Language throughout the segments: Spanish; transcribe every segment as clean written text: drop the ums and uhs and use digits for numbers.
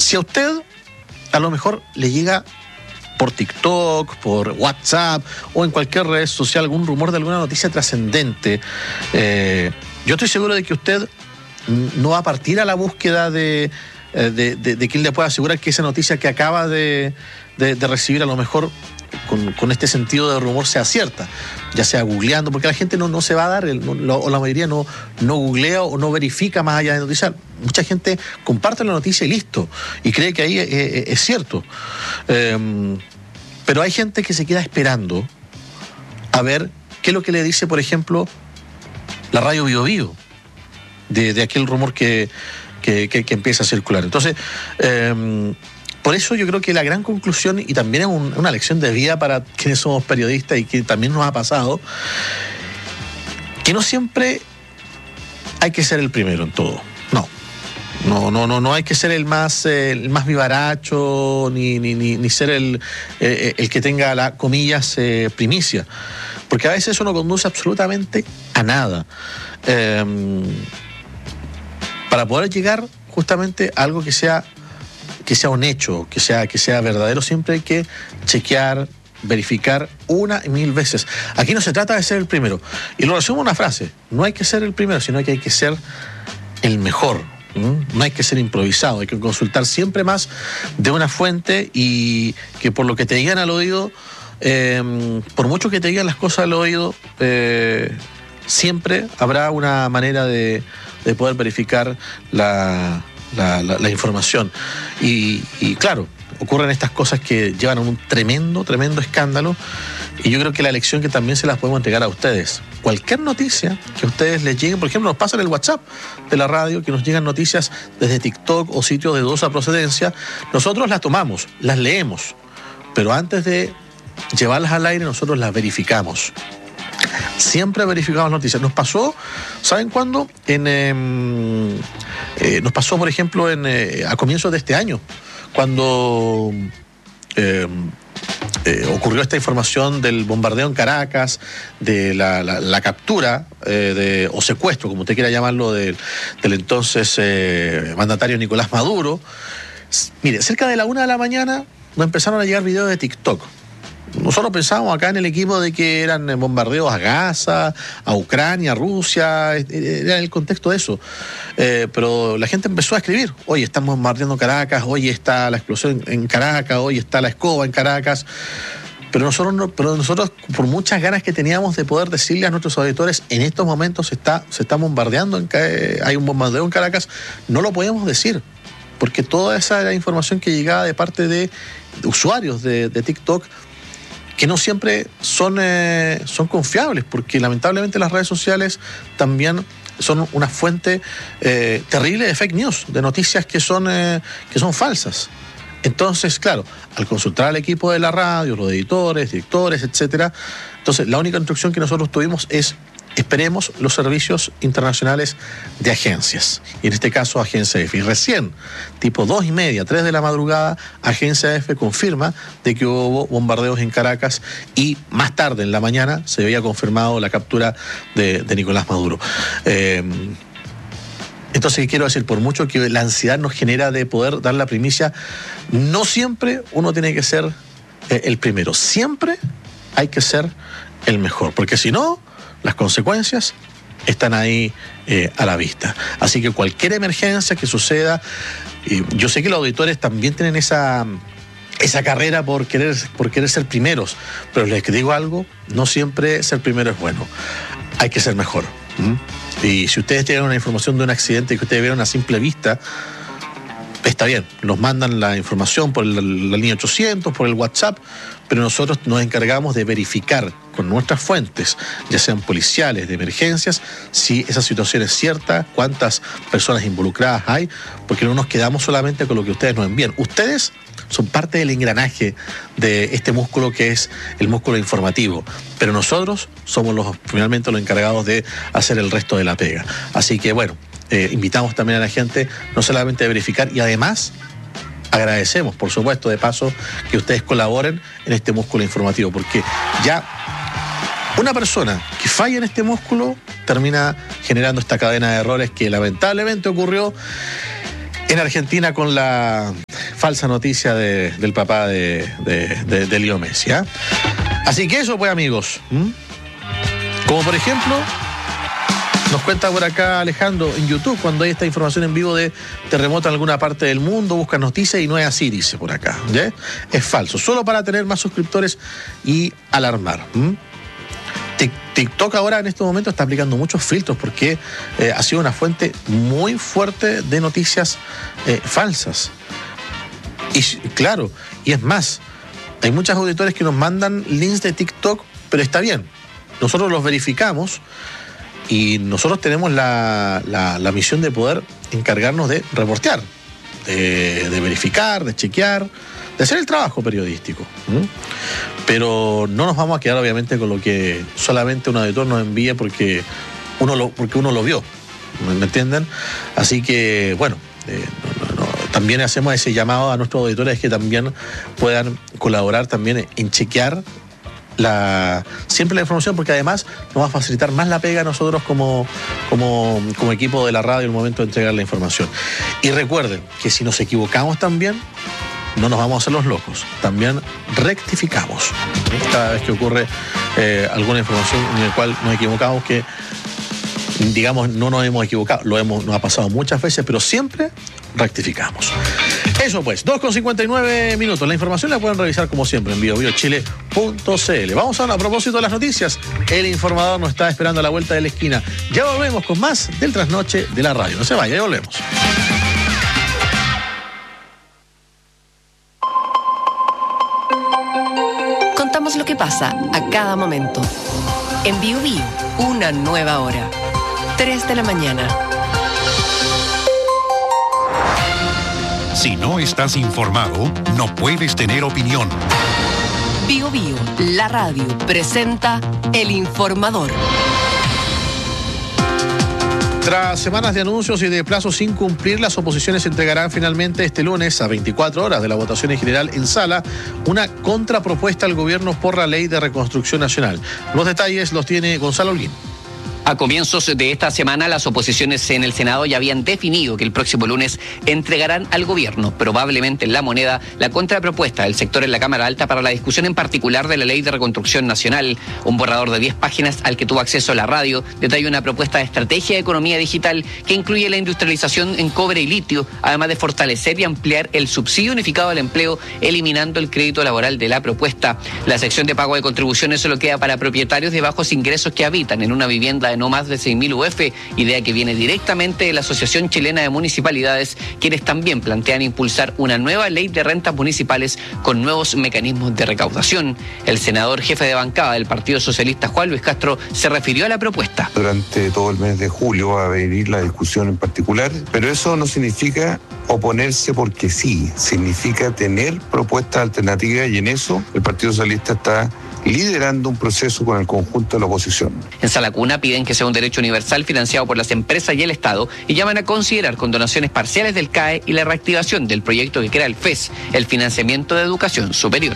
Si a usted a lo mejor le llega por TikTok, por WhatsApp o en cualquier red social algún rumor de alguna noticia trascendente, yo estoy seguro de que usted no va a partir a la búsqueda de quien le pueda asegurar que esa noticia que acaba de recibir a lo mejor con este sentido de rumor sea cierta, ya sea googleando, porque la gente no se va a dar, o la mayoría no googlea o no verifica más allá de noticias. Mucha gente comparte la noticia y listo, y cree que ahí es cierto. Pero hay gente que se queda esperando a ver qué es lo que le dice, por ejemplo, la radio Bio Bio, de aquel rumor que empieza a circular. Entonces, por eso yo creo que la gran conclusión, y también es una lección de vida para quienes somos periodistas y que también nos ha pasado, que no siempre hay que ser el primero en todo. No hay que ser el más vivaracho, ni ser el que tenga la comillas primicia, porque a veces eso no conduce absolutamente a nada. Para poder llegar justamente a algo que sea un hecho, que sea verdadero, siempre hay que chequear, verificar una y mil veces. Aquí no se trata de ser el primero. Y lo resumo en una frase: no hay que ser el primero, sino que hay que ser el mejor. No hay que ser improvisado, hay que consultar siempre más de una fuente, y que por lo que te digan al oído, por mucho que te digan las cosas al oído, siempre habrá una manera de poder verificar la información. Y claro, ocurren estas cosas que llevan a un tremendo escándalo, y yo creo que la lección que también se las podemos entregar a ustedes: cualquier noticia que a ustedes les llegue, por ejemplo, nos pasa en el WhatsApp de la radio, que nos llegan noticias desde TikTok o sitios de dudosa procedencia, nosotros las tomamos, las leemos, pero antes de llevarlas al aire nosotros las verificamos. Siempre verificamos noticias. Nos pasó, ¿saben cuándo? Nos pasó, por ejemplo, a comienzos de este año, cuando ocurrió esta información del bombardeo en Caracas, de la captura o secuestro, como usted quiera llamarlo, del entonces mandatario Nicolás Maduro. Mire, cerca de la 1 de la mañana nos empezaron a llegar videos de TikTok. Nosotros pensábamos acá en el equipo de que eran bombardeos a Gaza, a Ucrania, a Rusia, era el contexto de eso. Pero la gente empezó a escribir: oye, estamos bombardeando Caracas, oye, está la explosión en Caracas, oye, está la escoba en Caracas. Pero nosotros, por muchas ganas que teníamos de poder decirle a nuestros auditores: en estos momentos se está bombardeando, hay un bombardeo en Caracas, no lo podíamos decir, porque toda esa era información que llegaba de parte de usuarios de TikTok, que no siempre son confiables, porque lamentablemente las redes sociales también son una fuente terrible de fake news, de noticias que son falsas. Entonces, claro, al consultar al equipo de la radio, los editores, directores, etcétera, entonces la única instrucción que nosotros tuvimos es: esperemos los servicios internacionales de agencias, y en este caso Agencia EFE. Y recién, tipo 2:30, 3 de la madrugada, Agencia EFE confirma de que hubo bombardeos en Caracas, y más tarde en la mañana se había confirmado la captura de Nicolás Maduro. Entonces, ¿qué quiero decir? Por mucho que la ansiedad nos genera de poder dar la primicia, no siempre uno tiene que ser el primero, siempre hay que ser el mejor, porque si no, las consecuencias están ahí a la vista. Así que cualquier emergencia que suceda, yo sé que los auditores también tienen esa carrera por querer ser primeros, pero les digo algo: no siempre ser primero es bueno, hay que ser mejor. Y si ustedes tienen una información de un accidente que ustedes vieron a simple vista, está bien, nos mandan la información por la línea 800, por el WhatsApp, pero nosotros nos encargamos de verificar con nuestras fuentes, ya sean policiales, de emergencias, si esa situación es cierta, cuántas personas involucradas hay, porque no nos quedamos solamente con lo que ustedes nos envían. Ustedes son parte del engranaje de este músculo que es el músculo informativo, pero nosotros somos finalmente los encargados de hacer el resto de la pega. Así que bueno, invitamos también a la gente no solamente a verificar, y además agradecemos, por supuesto, de paso, que ustedes colaboren en este músculo informativo, porque ya una persona que falla en este músculo termina generando esta cadena de errores que lamentablemente ocurrió en Argentina con la falsa noticia del papá de Leo Messi. Así que eso pues, amigos. Como por ejemplo, nos cuenta por acá Alejandro en YouTube, cuando hay esta información en vivo de terremoto en alguna parte del mundo, busca noticias y no es así, dice por acá. ¿Ya? Es falso, solo para tener más suscriptores y alarmar. TikTok ahora en este momento está aplicando muchos filtros porque ha sido una fuente muy fuerte de noticias falsas. Y claro, y es más, hay muchos auditores que nos mandan links de TikTok, pero está bien, nosotros los verificamos y nosotros tenemos la misión de poder encargarnos de reportear, de verificar, de chequear, de hacer el trabajo periodístico. Pero no nos vamos a quedar obviamente con lo que solamente un auditor nos envíe porque uno lo vio, ¿me entienden? Así que bueno, también hacemos ese llamado a nuestros auditores que también puedan colaborar también en chequear siempre la información, porque además nos va a facilitar más la pega a nosotros como equipo de la radio en el momento de entregar la información. Y recuerden que si nos equivocamos también, no nos vamos a hacer los locos, también rectificamos cada vez que ocurre alguna información en la cual nos equivocamos, que digamos no nos hemos equivocado, nos ha pasado muchas veces, pero siempre rectificamos. Eso pues, 2:59. La información la pueden revisar como siempre en biobiochile.cl. Vamos a propósito de las noticias. El informador nos está esperando a la vuelta de la esquina. Ya volvemos con más del trasnoche de la radio. No se vaya, ya volvemos. Contamos lo que pasa a cada momento. En Bio Bio, una nueva hora. 3 de la mañana. Si no estás informado, no puedes tener opinión. Bio Bio, la radio, presenta El Informador. Tras semanas de anuncios y de plazos sin cumplir, las oposiciones entregarán finalmente este lunes, a 24 horas de la votación en general en sala, una contrapropuesta al gobierno por la Ley de Reconstrucción Nacional. Los detalles los tiene Gonzalo Holguín. A comienzos de esta semana, las oposiciones en el Senado ya habían definido que el próximo lunes entregarán al gobierno, probablemente en La Moneda, la contrapropuesta del sector en la Cámara Alta para la discusión en particular de la Ley de Reconstrucción Nacional. Un borrador de 10 páginas al que tuvo acceso la radio detalla una propuesta de estrategia de economía digital que incluye la industrialización en cobre y litio, además de fortalecer y ampliar el subsidio unificado al empleo, eliminando el crédito laboral de la propuesta. La sección de pago de contribuciones solo queda para propietarios de bajos ingresos que habitan en una vivienda de no más de 6.000 UF, idea que viene directamente de la Asociación Chilena de Municipalidades, quienes también plantean impulsar una nueva ley de rentas municipales con nuevos mecanismos de recaudación. El senador jefe de bancada del Partido Socialista, Juan Luis Castro, se refirió a la propuesta. Durante todo el mes de julio va a venir la discusión en particular, pero eso no significa oponerse porque sí, significa tener propuestas alternativas, y en eso el Partido Socialista está liderando un proceso con el conjunto de la oposición. En Sala Cuna piden que sea un derecho universal financiado por las empresas y el Estado y llaman a considerar con donaciones parciales del CAE y la reactivación del proyecto que crea el FES, el financiamiento de educación superior.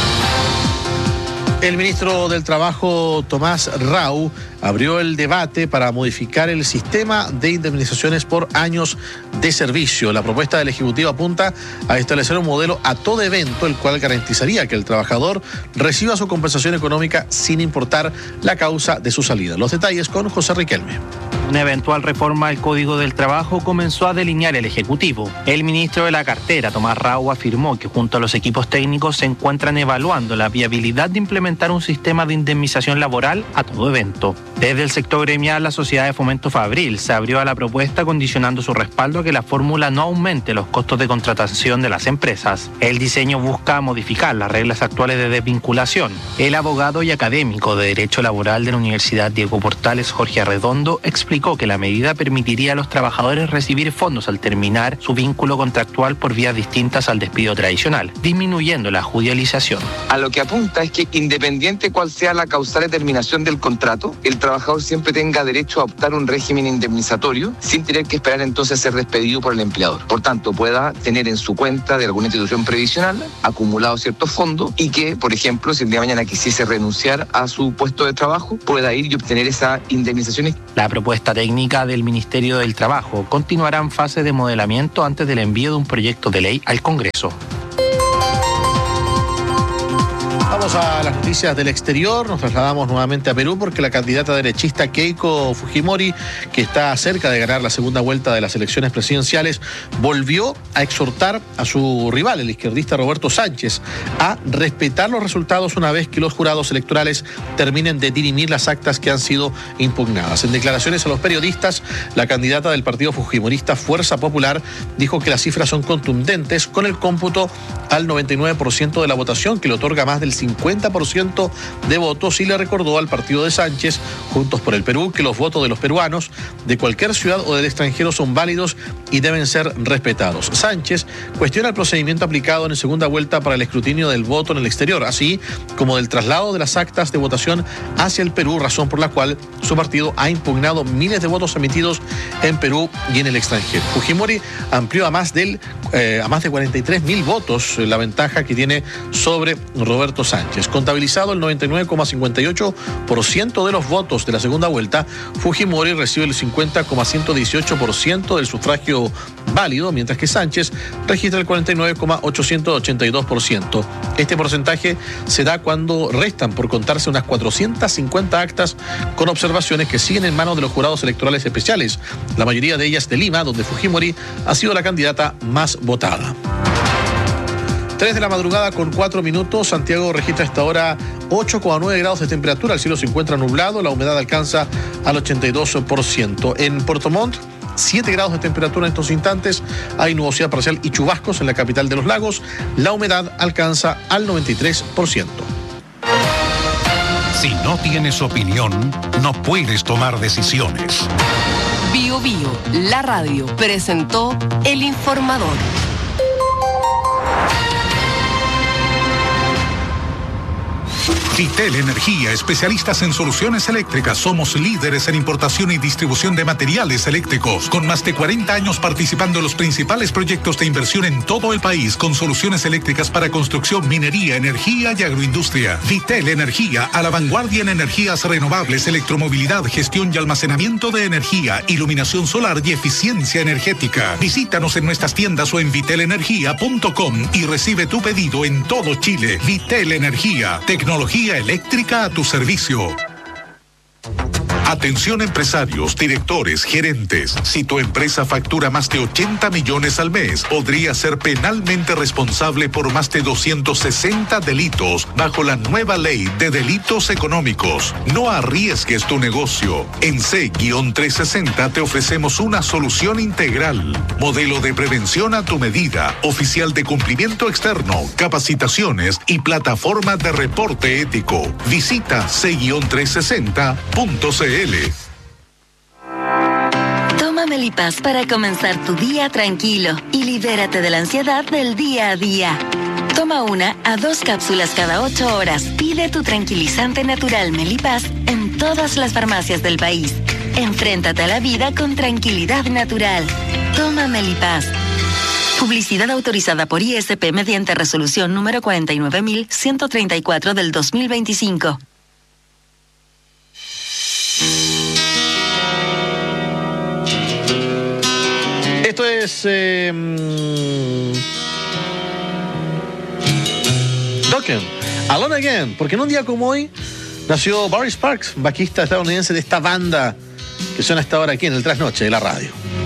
El ministro del Trabajo, Tomás Rau, abrió el debate para modificar el sistema de indemnizaciones por años de servicio. La propuesta del Ejecutivo apunta a establecer un modelo a todo evento, el cual garantizaría que el trabajador reciba su compensación económica sin importar la causa de su salida. Los detalles con José Riquelme. Una eventual reforma al Código del Trabajo comenzó a delinear el Ejecutivo. El ministro de la cartera, Tomás Rau, afirmó que junto a los equipos técnicos se encuentran evaluando la viabilidad de implementar un sistema de indemnización laboral a todo evento. Desde el sector gremial, la Sociedad de Fomento Fabril se abrió a la propuesta condicionando su respaldo a que la fórmula no aumente los costos de contratación de las empresas. El diseño busca modificar las reglas actuales de desvinculación. El abogado y académico de Derecho Laboral de la Universidad Diego Portales, Jorge Arredondo, explicó que la medida permitiría a los trabajadores recibir fondos al terminar su vínculo contractual por vías distintas al despido tradicional, disminuyendo la judicialización. A lo que apunta es que independiente cuál sea la causal de terminación del contrato, el trabajador siempre tenga derecho a optar un régimen indemnizatorio sin tener que esperar entonces a ser despedido por el empleador. Por tanto, pueda tener en su cuenta de alguna institución previsional acumulado ciertos fondos y que, por ejemplo, si el día de mañana quisiese renunciar a su puesto de trabajo, pueda ir y obtener esa indemnización. La propuesta técnica del Ministerio del Trabajo continuará en fase de modelamiento antes del envío de un proyecto de ley al Congreso. Vamos a las noticias del exterior, nos trasladamos nuevamente a Perú porque la candidata derechista Keiko Fujimori, que está cerca de ganar la segunda vuelta de las elecciones presidenciales, volvió a exhortar a su rival, el izquierdista Roberto Sánchez, a respetar los resultados una vez que los jurados electorales terminen de dirimir las actas que han sido impugnadas. En declaraciones a los periodistas, la candidata del partido fujimorista Fuerza Popular dijo que las cifras son contundentes con el cómputo al 99% de la votación, que le otorga más del 50% de votos, y le recordó al partido de Sánchez, Juntos por el Perú, que los votos de los peruanos de cualquier ciudad o del extranjero son válidos y deben ser respetados. Sánchez cuestiona el procedimiento aplicado en la segunda vuelta para el escrutinio del voto en el exterior, así como del traslado de las actas de votación hacia el Perú, razón por la cual su partido ha impugnado miles de votos emitidos en Perú y en el extranjero. Fujimori amplió a más de 43.000 votos la ventaja que tiene sobre Roberto Sánchez. Contabilizado el 99,58% de los votos de la segunda vuelta, Fujimori recibe el 50,118% del sufragio válido, mientras que Sánchez registra el 49,882%. Este porcentaje se da cuando restan por contarse unas 450 actas con observaciones que siguen en manos de los jurados electorales especiales, la mayoría de ellas de Lima, donde Fujimori ha sido la candidata más votada. 3 de la madrugada con 4 minutos. Santiago registra hasta ahora 8,9 grados de temperatura. El cielo se encuentra nublado. La humedad alcanza al 82%. En Puerto Montt, 7 grados de temperatura en estos instantes. Hay nubosidad parcial y chubascos en la capital de los lagos. La humedad alcanza al 93%. Si no tienes opinión, no puedes tomar decisiones. Bio Bio, la radio, presentó El Informador. Vitel Energía, especialistas en soluciones eléctricas. Somos líderes en importación y distribución de materiales eléctricos, con más de 40 años participando en los principales proyectos de inversión en todo el país, con soluciones eléctricas para construcción, minería, energía y agroindustria. Vitel Energía, a la vanguardia en energías renovables, electromovilidad, gestión y almacenamiento de energía, iluminación solar y eficiencia energética. Visítanos en nuestras tiendas o en vitelenergia.com y recibe tu pedido en todo Chile. Vitel Energía, tecnología eléctrica a tu servicio. Atención empresarios, directores, gerentes. Si tu empresa factura más de 80 millones al mes, podría ser penalmente responsable por más de 260 delitos bajo la nueva ley de delitos económicos. No arriesgues tu negocio. En C-360 te ofrecemos una solución integral. Modelo de prevención a tu medida, oficial de cumplimiento externo, capacitaciones y plataforma de reporte ético. Visita C-360.cl. Toma Melipaz para comenzar tu día tranquilo y libérate de la ansiedad del día a día. Toma 1 a 2 cápsulas cada 8 horas. Pide tu tranquilizante natural Melipaz en todas las farmacias del país. Enfréntate a la vida con tranquilidad natural. Toma Melipaz. Publicidad autorizada por ISP mediante resolución número 49.134 del 2025. Esto es Dokken, Alone Again, porque en un día como hoy nació Barry Sparks, bajista estadounidense de esta banda que suena hasta ahora aquí en el Trasnoche de la radio.